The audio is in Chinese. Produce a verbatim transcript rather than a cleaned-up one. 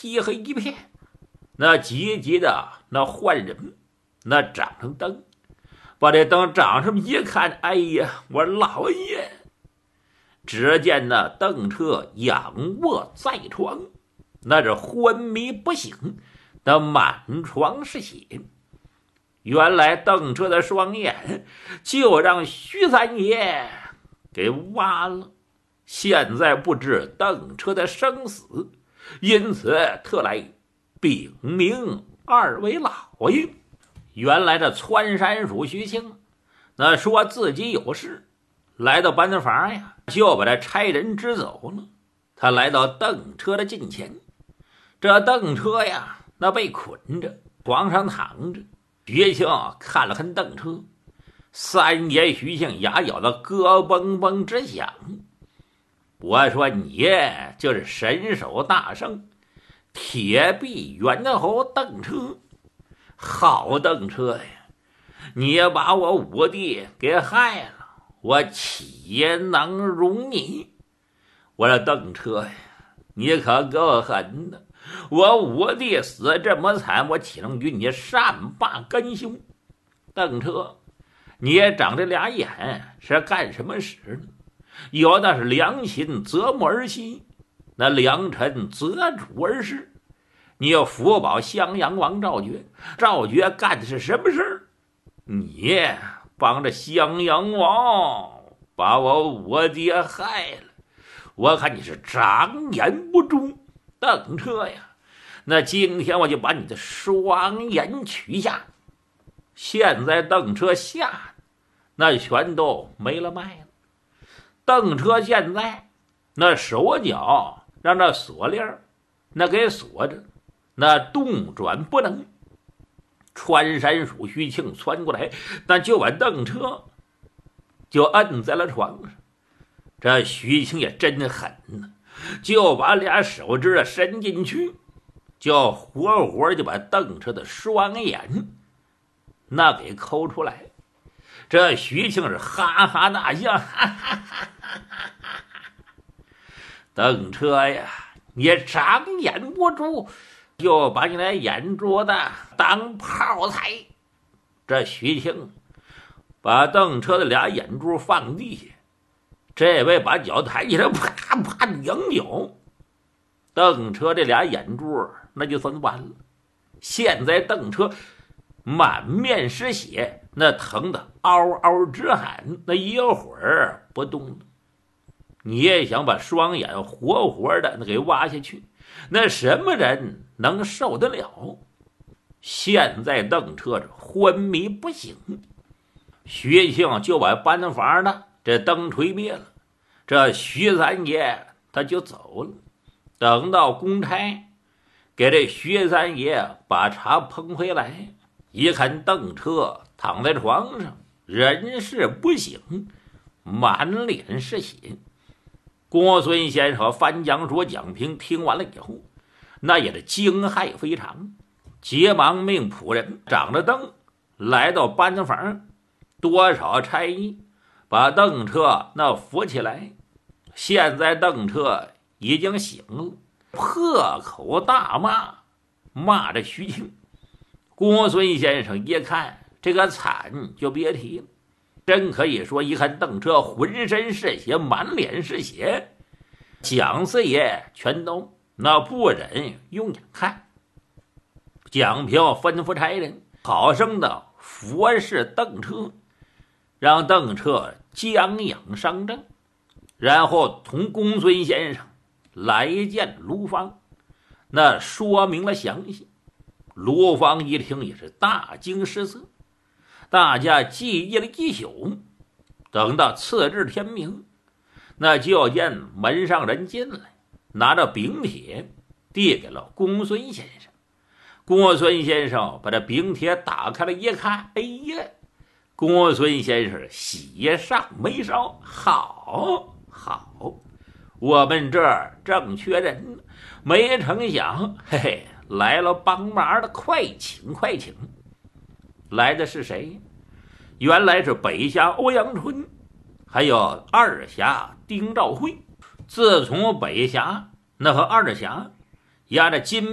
漆黑一片，那急急的那换人，那长成灯，把这灯长上一看，哎呀，我老爷！只见那邓彻仰卧在床，那是昏迷不醒，那满床是血。原来邓彻的双眼就让徐三爷给挖了，现在不知邓彻的生死，因此特来禀明二位老爷。原来这窜山鼠徐庆那说自己有事，来到班房呀，就把这差人支走了。他来到邓彻的近前，这邓彻呀，那被捆着，床上躺着。徐庆看了看邓彻，三爷徐庆牙咬得咯嘣嘣直响。我说你就是神手大圣铁臂猿猴邓彻，好邓彻呀，你也把我五弟给害了，我岂能容你？我说邓彻呀，你可够狠的，我五弟死这么惨，我岂能与你善罢甘休？邓彻，你也长这俩眼是干什么使呢？有那是良心择木而栖，那良臣择主而事。你要福保襄阳王赵觉，赵觉干的是什么事儿？你帮着襄阳王把我五弟害了，我看你是长眼不忠。邓彻呀，那今天我就把你的双眼取下。现在邓彻吓得那全都没了脉了。邓彻现在那手脚让这锁链那给锁着，那动转不能。穿山鼠徐庆窜过来，那就把邓彻就摁在了床上。这徐庆也真狠呢，就把俩手指伸进去，就活活就把邓彻的双眼那给抠出来。这徐庆是哈哈大笑，哈哈哈哈哈！邓彻呀，你长眼不住，就把你那眼珠子当炮踩。这徐庆把邓彻的俩眼珠放地下，这位把脚抬起来，啪啪两脚。邓彻这俩眼珠那就算完了。现在邓彻满面是血，那疼得嗷嗷直喊，那一会儿不动了。你也想把双眼活活的那给挖下去，那什么人能受得了？现在邓彻是昏迷不醒，徐庆就把班房的这灯吹灭了，这徐三爷他就走了。等到公差给这徐三爷把茶捧回来，一看邓彻躺在床上，人事不省，满脸是血。公孙先生和范江说蒋平听完了以后，那也是惊骇非常，急忙命仆人掌着灯来到班房，多少差役把邓彻那扶起来。现在邓彻已经醒了，破口大骂，骂着徐庆。公孙先生一看这个惨就别提了，真可以说一看邓彻浑身是血，满脸是血，蒋四爷全都那不忍用眼看。蒋平吩咐差人好生的服侍邓彻，让邓彻将养伤正，然后同公孙先生来见卢芳，那说明了详细。卢芳一听也是大惊失色，大家记忆了一宿，等到次日天明，那就见门上人进来，拿着禀帖递给了公孙先生。公孙先生把这禀帖打开了一看，哎呀，公孙先生喜上眉梢，好好，我们这儿正缺人，没成想嘿嘿来了帮忙的，快请快请。来的是谁？原来是北侠欧阳春，还有二侠丁兆会。自从北侠那和二侠押着金